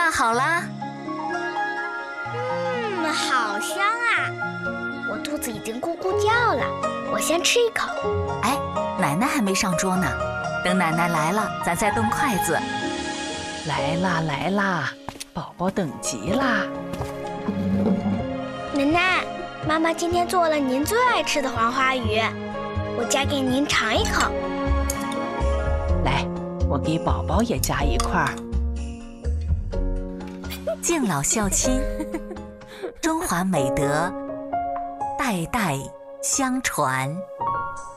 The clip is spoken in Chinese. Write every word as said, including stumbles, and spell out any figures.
饭好啦。 嗯，好香啊！我肚子已经咕咕叫了，我先吃一口。 哎，奶奶还没上桌呢，等奶奶来了，咱再动筷子。 来啦来啦，宝宝等急啦！ 奶奶，妈妈今天做了您最爱吃的黄花鱼，我夹给您尝一口。 来，我给宝宝也夹一块儿。 敬老孝亲，中华美德代代相传。